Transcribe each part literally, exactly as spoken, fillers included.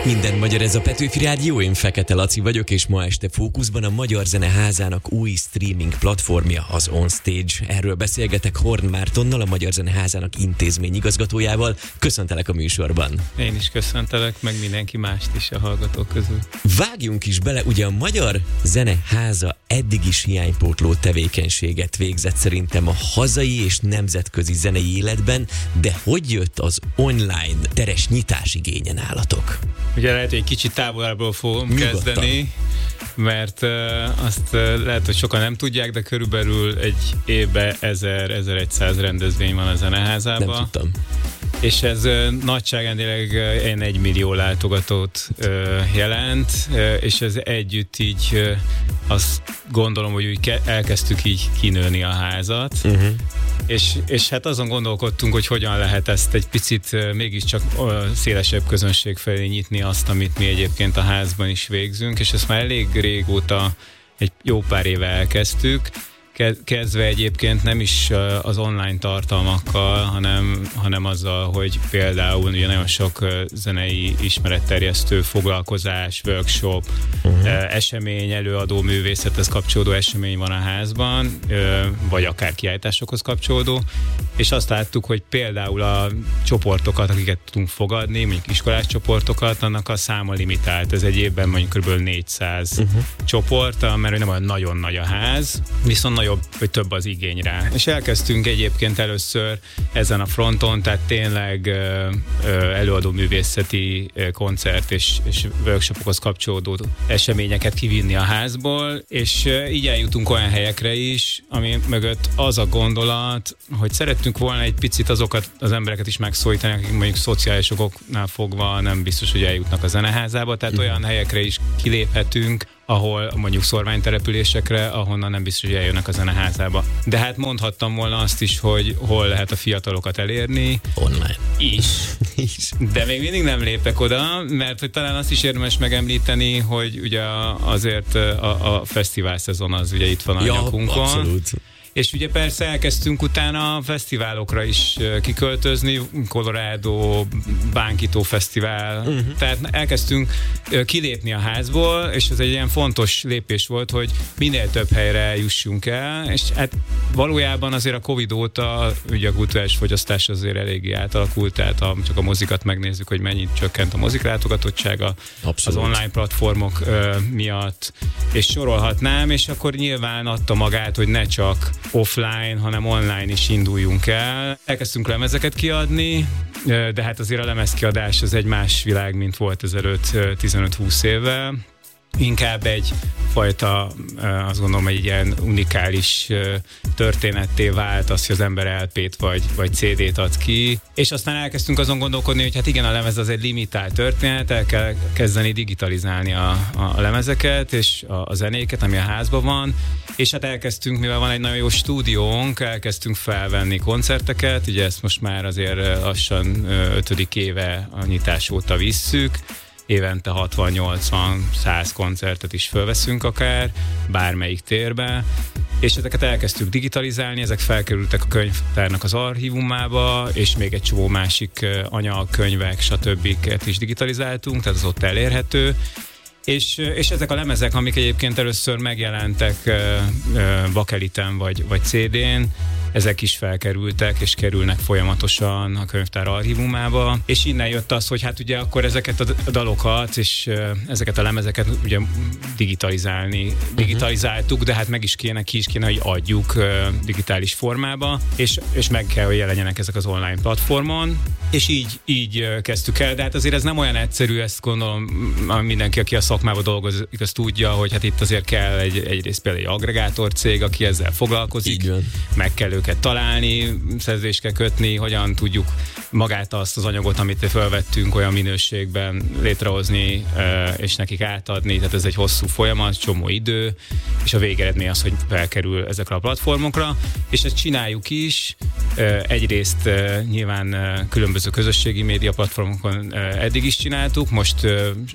Minden magyar, ez a Petőfi Rádió, én Fekete Laci vagyok, és ma este fókuszban a Magyar Zeneházának új streaming platformja, az OnStage. Erről beszélgetek Horn Mártonnal, a Magyar Zeneházának intézményigazgatójával. Köszöntelek a műsorban. Én is köszöntelek, meg mindenki mást is a hallgatók közül. Vágjunk is bele, ugye a Magyar Zeneháza eddig is hiánypótló tevékenységet végzett szerintem a hazai és nemzetközi zenei életben, de hogy jött az online teres nyitás igénye nálatok? Ugye lehet, hogy egy kicsit távolabbról fogom Nyugodtan. kezdeni, mert uh, azt uh, lehet, hogy sokan nem tudják, de körülbelül egy évben ezer-ezerszáz rendezvény van a Zeneházában. Nem tudtam. És ez uh, nagyságrendileg uh, ilyen egy millió látogatót uh, jelent, uh, és ez együtt így uh, azt gondolom, hogy úgy ke- elkezdtük így kinőni a házat, uh-huh. és, és hát azon gondolkodtunk, hogy hogyan lehet ezt egy picit uh, mégiscsak uh, szélesebb közönség felé nyitni azt, amit mi egyébként a házban is végzünk, és ezt már elég régóta, egy jó pár éve elkezdtük, kezdve egyébként nem is az online tartalmakkal, hanem, hanem azzal, hogy például ugye nagyon sok zenei ismeretterjesztő foglalkozás, workshop, uh-huh. esemény, előadó művészethez kapcsolódó esemény van a házban, vagy akár kiállításokhoz kapcsolódó, és azt láttuk, hogy például a csoportokat, akiket tudunk fogadni, mondjuk iskolás csoportokat, annak a száma limitált. Ez egy évben mondjuk kb. négyszáz uh-huh. csoport, mert nem olyan nagyon nagy a ház, viszont nagyobb, vagy több az igény rá. És elkezdtünk egyébként először ezen a fronton, tehát tényleg ö, ö, előadó művészeti koncert és, és workshopokhoz kapcsolódó eseményeket kivinni a házból, és ö, így eljutunk olyan helyekre is, ami mögött az a gondolat, hogy szerettünk volna egy picit azokat az embereket is megszólítani, akik mondjuk szociális okoknál fogva nem biztos, hogy eljutnak a Zeneházába, tehát olyan helyekre is kiléphetünk, ahol mondjuk szorványtelepülésekre, ahonnan nem biztos, hogy eljönnek a Zeneházába. De hát mondhattam volna azt is, hogy hol lehet a fiatalokat elérni. Online. Is. is. De még mindig nem lépek oda, mert hogy talán azt is érdemes megemlíteni, hogy ugye azért a, a fesztivál szezon az ugye itt van a ja, nyakunkon. Abszolút. És ugye persze elkezdtünk utána a fesztiválokra is kiköltözni, Colorado, Bánkító Fesztivál, uh-huh. tehát elkezdtünk kilépni a házból, és ez egy ilyen fontos lépés volt, hogy minél több helyre jussunk el, és hát valójában azért a Covid óta ugye a kulturális fogyasztás azért eléggé átalakult, tehát ha csak a mozikat megnézzük, hogy mennyit csökkent a mozik látogatottsága az online platformok uh, miatt, és sorolhatnám, és akkor nyilván adta magát, hogy ne csak offline, hanem online is induljunk el. Elkezdtünk lemezeket kiadni, de hát azért a lemezkiadás az egy más világ, mint volt ezelőtt tizenöt-húsz évvel. Inkább egy fajta, azt gondolom, egy ilyen unikális történetté vált az, hogy az ember el pét vagy, vagy cé dét ad ki, és aztán elkezdtünk azon gondolkodni, hogy hát igen, a lemez az egy limitált történet, el kell kezdeni digitalizálni a, a lemezeket és a, a zenéket, ami a házban van, és hát elkezdtünk, mivel van egy nagyon jó stúdiónk, elkezdtünk felvenni koncerteket, ugye ezt most már azért lassan ötödik éve a nyitás óta visszük, évente hatvan-nyolcvan-száz koncertet is fölveszünk akár, bármelyik térbe, és ezeket elkezdtük digitalizálni, ezek felkerültek a könyvtárnak az archívumába, és még egy csomó másik anyag, könyvek, stb. Is digitalizáltunk, tehát az ott elérhető. És, és ezek a lemezek, amik egyébként először megjelentek uh, uh, bakeliten vagy, vagy cé dén, ezek is felkerültek, és kerülnek folyamatosan a könyvtár archívumába, és innen jött az, hogy hát ugye akkor ezeket a dalokat, és uh, ezeket a lemezeket ugye digitalizálni, digitalizáltuk, de hát meg is kéne, ki is kéne, hogy adjuk uh, digitális formába, és, és meg kell, hogy jelenjenek ezek az online platformon, és így, így uh, kezdtük el, de hát azért ez nem olyan egyszerű, ezt gondolom mindenki, aki a szakmában dolgozik, azt tudja, hogy hát itt azért kell egy, egyrészt például egy agregátor cég, aki ezzel foglalkozik, meg kell őket találni, szerződést kell kötni, hogyan tudjuk magát azt az anyagot, amit felvettünk, olyan minőségben létrehozni, és nekik átadni, tehát ez egy hosszú folyamat, csomó idő, és a végeredmény az, hogy felkerül ezekre a platformokra, és ezt csináljuk is, egyrészt nyilván különböző közösségi média platformokon eddig is csináltuk, most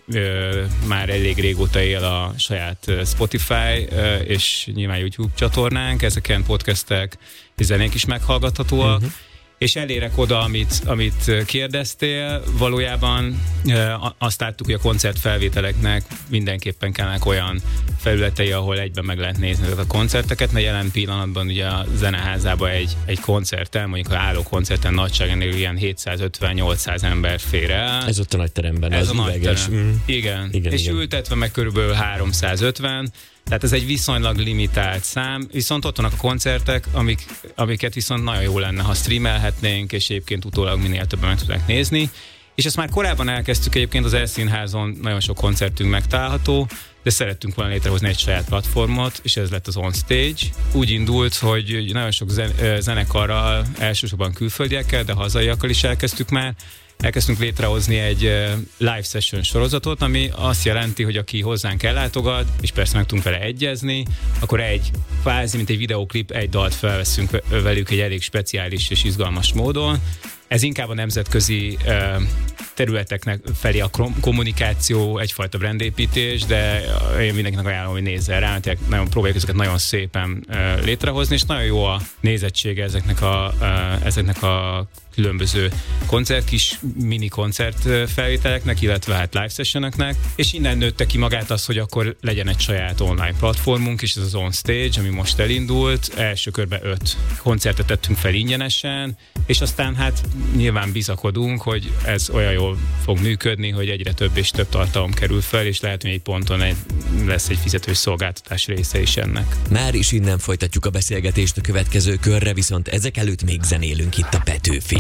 már elég régóta él a saját Spotify és nyilván YouTube csatornánk, ezeken podcastek és zenék is meghallgathatóak, uh-huh. és elérek oda, amit, amit kérdeztél. Valójában azt láttuk, hogy a koncertfelvételeknek mindenképpen kellnek olyan felületei, ahol egyben meg lehet nézni a koncerteket, mert jelen pillanatban ugye a Zeneházában egy, egy koncerten, mondjuk az álló koncerten nagyságrendileg ilyen hétszázötven-nyolcszáz ember fér el. Ez ott a nagy teremben, Ez az a üveges. Nagy terem. Mm. Igen. igen, és igen. ültetve meg körülbelül háromszázötven, tehát ez egy viszonylag limitált szám, viszont ott vannak a koncertek, amik, amiket viszont nagyon jó lenne, ha streamelhetnénk, és egyébként utólag minél többen meg tudják nézni. És ezt már korábban elkezdtük, egyébként az Elszínházon nagyon sok koncertünk megtalálható, de szerettünk volna létrehozni egy saját platformot, és ez lett az On Stage. Úgy indult, hogy nagyon sok zen- zenekarral, elsősorban külföldiekkel, de hazaiakkal is elkezdtük már, elkezdtünk létrehozni egy live session sorozatot, ami azt jelenti, hogy aki hozzánk ellátogat, és persze meg tudunk vele egyezni, akkor egy kvázi, mint egy videóklip, egy dalt felveszünk velük egy elég speciális és izgalmas módon. Ez inkább a nemzetközi területeknek felé a kommunikáció, egyfajta brandépítés, de én mindenkinek ajánlom, hogy nézze rá, mert nagyon próbáljuk ezeket nagyon szépen létrehozni, és nagyon jó a nézettsége ezeknek a, ezeknek a különböző koncert, kis mini koncert felvételeknek, illetve hát live sessioneknek, és innen nőtte ki magát az, hogy akkor legyen egy saját online platformunk, és ez az On Stage, ami most elindult. Első körben öt koncertet tettünk fel ingyenesen, és aztán hát nyilván bizakodunk, hogy ez olyan jól fog működni, hogy egyre több és több tartalom kerül fel, és lehet, hogy egy ponton egy, lesz egy fizetős szolgáltatás része is ennek. Már is innen folytatjuk a beszélgetést a következő körre, viszont ezek előtt még zenélünk itt a Petőfin.